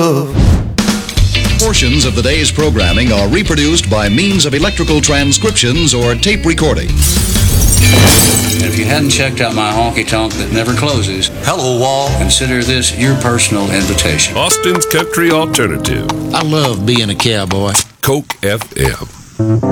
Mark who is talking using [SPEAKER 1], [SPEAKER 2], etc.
[SPEAKER 1] love.
[SPEAKER 2] Portions of the day's programming are reproduced by means of electrical transcriptions or tape recording.
[SPEAKER 3] And if you hadn't checked out my honky-tonk that never closes,
[SPEAKER 1] Hello, Wall.
[SPEAKER 3] consider this your personal invitation.
[SPEAKER 4] Austin's Country Alternative.
[SPEAKER 5] I love being a cowboy.
[SPEAKER 4] Coke FM.